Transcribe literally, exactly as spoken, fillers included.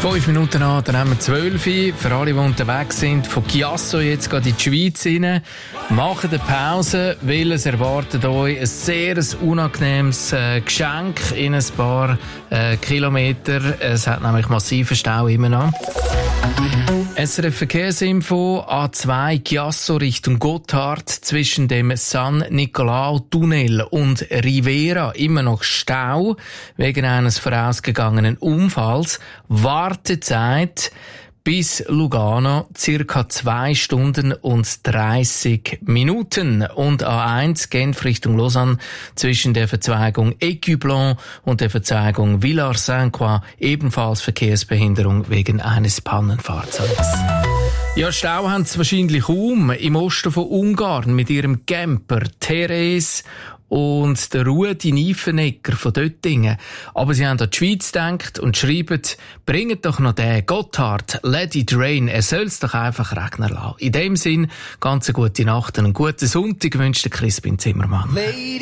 Fünf Minuten an, dann haben wir zwölf. Für alle, die unterwegs sind, von Chiasso jetzt gerade in die Schweiz rein. Machen eine Pause, weil es erwartet euch ein sehr unangenehmes äh, Geschenk in ein paar äh, Kilometer. Es hat nämlich massiven Stau immer noch. S R F Verkehrsinfo, A zwei Chiasso Richtung Gotthard, zwischen dem San Nicolao Tunnel und Rivera immer noch Stau wegen eines vorausgegangenen Unfalls. Wartezeit bis Lugano circa zwei Stunden und dreißig Minuten. Und A eins Genf Richtung Lausanne zwischen der Verzweigung Écublens und der Verzweigung Villars-Saint-Croix ebenfalls Verkehrsbehinderung wegen eines Pannenfahrzeugs. Ja, Stau haben sie wahrscheinlich kaum im Osten von Ungarn mit ihrem Camper Therese und der Rudi Niefenegger von Döttingen. Aber sie haben an die Schweiz gedacht und schreiben, bringt doch noch den Gotthard, let it rain, er soll's doch einfach regnen lassen. In dem Sinn, ganz eine gute Nacht und einen guten Sonntag wünscht der Crispin Zimmermann.